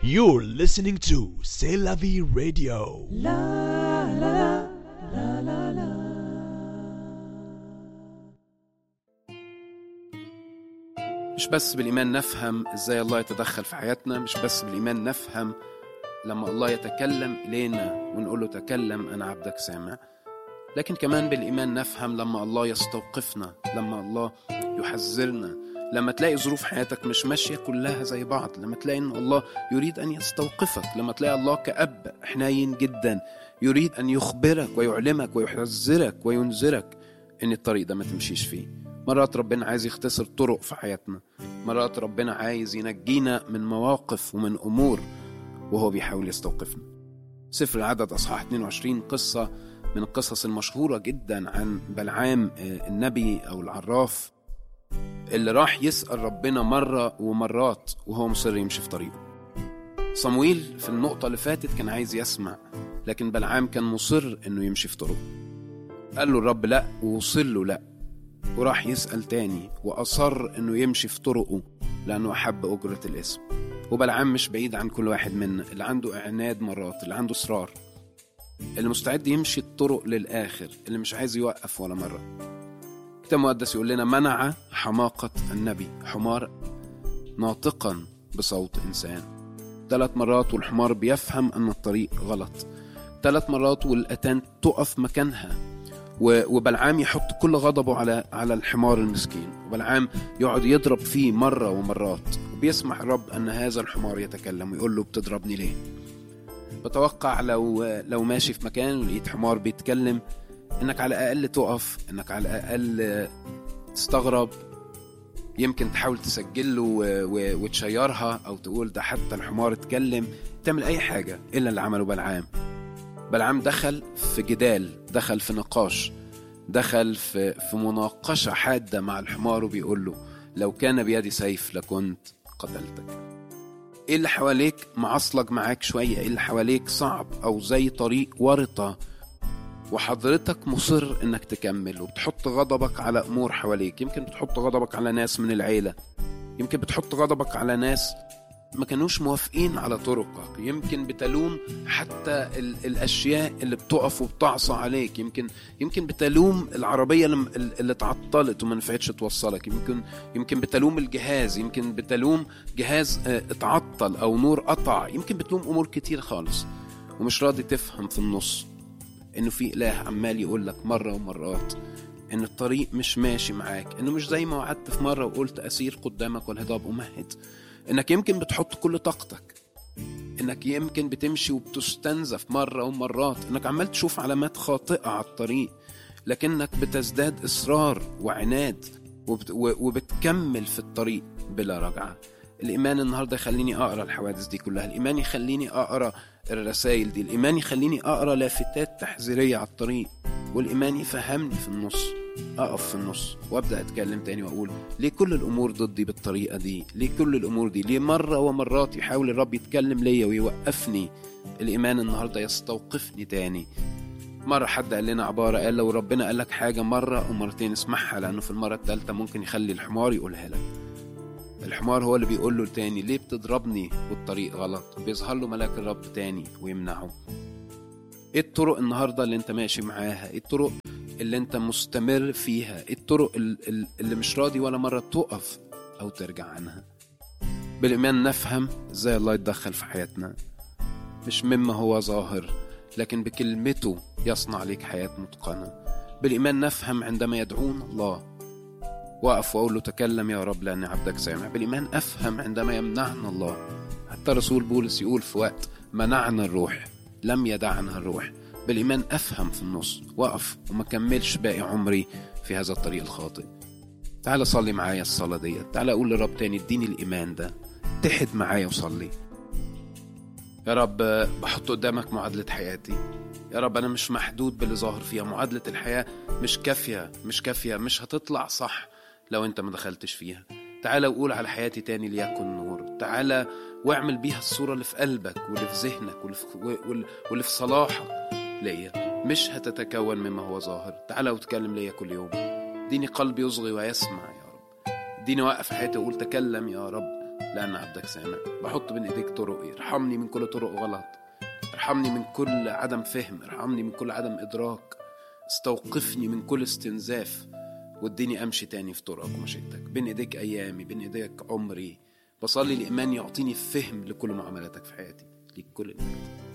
You're listening to C'est la vie radio. مش بس بالإيمان نفهم إزاي الله يتدخل في حياتنا، مش بس بالإيمان نفهم لما الله يتكلم إلينا ونقول له تكلم أنا عبدك سامع، لكن كمان بالإيمان نفهم لما الله يستوقفنا، لما الله يحذرنا، لما تلاقي ظروف حياتك مش ماشية كلها زي بعض، لما تلاقي إن الله يريد أن يستوقفك، لما تلاقي الله كأب حنين جدا يريد أن يخبرك ويعلمك ويحذرك وينذرك إن الطريق ده ما تمشيش فيه. مرات ربنا عايز يختصر طرق في حياتنا، مرات ربنا عايز ينجينا من مواقف ومن أمور وهو بيحاول يستوقفنا. سفر العدد أصحاح 22 قصة من القصص المشهورة جدا عن بلعام النبي أو العراف اللي راح يسأل ربنا مرة ومرات وهو مصر يمشي في طريقه. صمويل في النقطة اللي فاتت كان عايز يسمع، لكن بلعام كان مصر إنه يمشي في طرقه. قال له الرب لا ووصل له لا، وراح يسأل تاني وأصر إنه يمشي في طرقه لأنه أحب أجرة الاسم. وبلعام مش بعيد عن كل واحد منا، اللي عنده إعناد مرات، اللي عنده إصرار، اللي مستعد يمشي الطرق للآخر، اللي مش عايز يوقف ولا مرة. الكتاب المقدس يقول لنا منع حماقة النبي حمار ناطقا بصوت إنسان. 3 مرات والحمار بيفهم أن الطريق غلط، 3 مرات والأتان تقف مكانها، وبلعام يحط كل غضبه على الحمار المسكين، وبلعام يقعد يضرب فيه مرة ومرات، وبيسمح الرب أن هذا الحمار يتكلم ويقول له بتضربني ليه؟ بتوقع لو ماشي في مكان ولقيت حمار بيتكلم إنك على الأقل تقف، إنك على الأقل تستغرب، يمكن تحاول تسجله وتشيرها أو تقول ده حتى الحمار اتكلم، تعمل أي حاجة إلا اللي عمله بلعام. بلعام دخل في جدال، دخل في نقاش، دخل في مناقشة حادة مع الحمار، وبيقول له لو كان بيدي سيف لكنت قتلتك. ايه اللي حواليك معصلك معاك شوية، ايه اللي حواليك صعب او زي طريق ورطة وحضرتك مصر انك تكمل، وبتحط غضبك على امور حواليك، يمكن بتحط غضبك على ناس من العيلة، يمكن بتحط غضبك على ناس ما كانوش موافقين على طرقك، يمكن بتلوم حتى الأشياء اللي بتقف وبتعصى عليك، يمكن بتلوم العربية اللي اتعطلت وما نفعتش توصلك، يمكن بتلوم الجهاز، يمكن بتلوم جهاز اتعطل أو نور قطع، يمكن بتلوم أمور كتير خالص، ومش راضي تفهم في النص إنه في إله عمال يقول لك مرة ومرات إن الطريق مش ماشي معاك، إنه مش زي ما وعدت في مرة وقلت أسير قدامك والهضاب أمهد، إنك يمكن بتحط كل طاقتك، إنك يمكن بتمشي وبتستنزف مرة ومرات، إنك عمال تشوف علامات خاطئة على الطريق، لكنك بتزداد إصرار وعناد وبتكمل في الطريق بلا رجعة. الإيمان النهاردة يخليني أقرأ الحوادث دي كلها، الإيمان يخليني أقرأ الرسائل دي، الإيمان يخليني أقرأ لافتات تحذيرية على الطريق، والإيمان يفهمني في النص، أقف في النص وأبدأ أتكلم تاني وأقول ليه كل الأمور ضدي بالطريقة دي، ليه كل الأمور دي، ليه مرة ومرات يحاول الرب يتكلم ليا ويوقفني. الإيمان النهاردة يستوقفني تاني. مرة حد قال لنا عبارة، قال لو ربنا قال لك حاجة مرة ومرتين اسمعها، لأنه في المرة الثالثة ممكن يخلي الحمار يقولها لك. الحمار هو اللي بيقول له تاني ليه بتضربني والطريق غلط، بيظهر له ملاك الرب تاني ويمنعه. ايه الطرق النهاردة اللي انت ماشي معاها؟ ايه الطرق اللي انت مستمر فيها؟ ايه الطرق اللي مش راضي ولا مرة تقف او ترجع عنها؟ بالإيمان نفهم ازاي الله يتدخل في حياتنا، مش مما هو ظاهر لكن بكلمته يصنع لك حياة متقنة. بالإيمان نفهم عندما يدعون الله وقف وأقول له تكلم يا رب لأن عبدك سامع. بالإيمان أفهم عندما يمنعنا الله، حتى رسول بولس يقول في وقت منعنا الروح لم يدعنا الروح. بالإيمان أفهم في النص وقف وما كملش باقي عمري في هذا الطريق الخاطئ. تعال صلي معايا الصلاة دي، تعال أقول لرب تاني اديني الإيمان ده، اتحد معايا وصلي. يا رب بحط قدامك معادلة حياتي، يا رب أنا مش محدود باللي ظاهر فيها، معادلة الحياة مش كافية، مش هتطلع صح لو أنت ما دخلتش فيها. تعالى وقول على حياتي تاني ليكن نور، تعالى واعمل بيها الصورة اللي في قلبك واللي في ذهنك واللي في صلاحك ليا، مش هتتكون مما هو ظاهر. تعالى وتكلم ليا كل يوم، اديني قلب يصغي ويسمع يا رب، اديني وقف حياتي وقول تكلم يا رب لأن عبدك سامع. بحط بين إيديك طرقي، ارحمني من كل طرق غلط، ارحمني من كل عدم فهم، ارحمني من كل عدم إدراك، استوقفني من كل استنزاف، واديني أمشي تاني في طرقك ومشيتك. بين إيديك أيامي، بين إيديك عمري. بصلي الإيمان يعطيني فهم لكل معاملاتك في حياتي. ليك كل المجد.